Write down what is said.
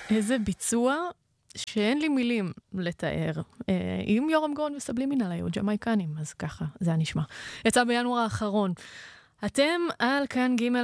איזה ביצוע שאין לי מילים לתאר. עם יורם גאון וסבלימינל היו ג'מייקנים, אז ככה, זה היה נשמע. יצא בינואר האחרון. אתם על כאן ג'